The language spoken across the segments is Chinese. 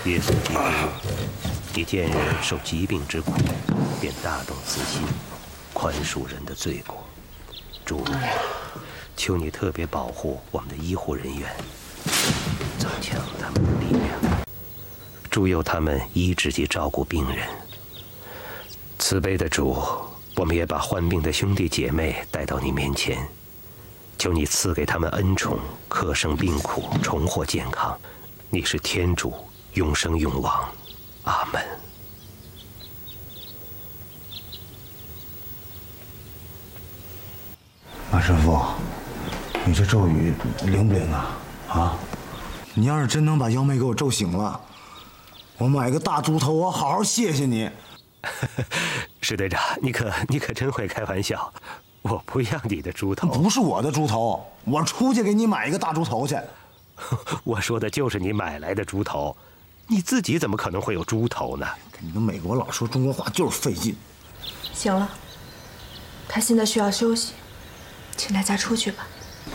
耶稣基督，你见人受疾病之苦，便大动慈心，宽恕人的罪过。主，求你特别保护我们的医护人员，增强他们的力量，助佑他们医治及照顾病人。慈悲的主，我们也把患病的兄弟姐妹带到你面前，求你赐给他们恩宠，克胜病苦，重获健康。你是天主，永生永王。阿门。 马师傅，你这咒语灵不灵啊？啊，你要是真能把幺妹给我咒醒了，我买个大猪头，我好好谢谢你。 石队长，你可真会开玩笑，我不要你的猪头。 不是我的猪头，我出去给你买一个大猪头去。 我说的就是你买来的猪头，你自己怎么可能会有猪头呢？ 你们美国佬说中国话就是费劲。 行了，他现在需要休息，请大家出去吧。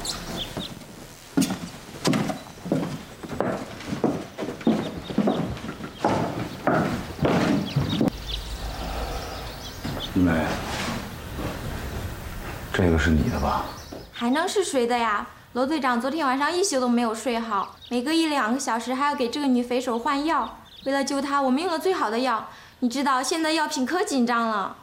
玉梅，这个是你的吧？ 还能是谁的呀？罗队长昨天晚上一宿都没有睡好，每隔1-2个小时还要给这个女匪首换药。为了救她，我们用了最好的药。你知道现在药品可紧张了。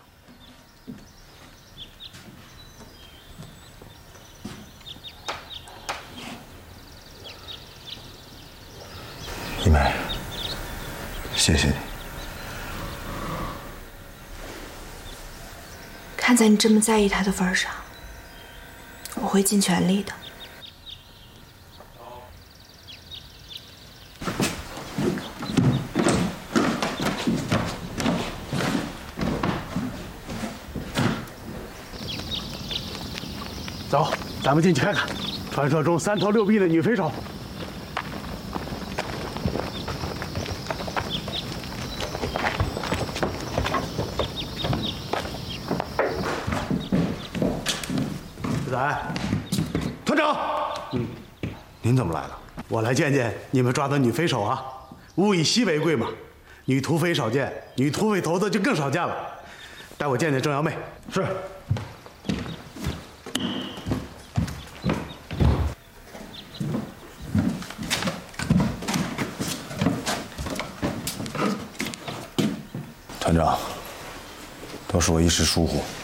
玉梅，谢谢你。 看在你这么在意他的份上，我会尽全力的。 走，咱们进去看看，传说中3头6臂的女匪首。子弹，团长， 您怎么来了？ 我来见见你们抓的女匪首啊！物以稀为贵嘛，女土匪少见，女土匪头子就更少见了。带我见见郑瑶妹。 是。团长，都是我一时疏忽。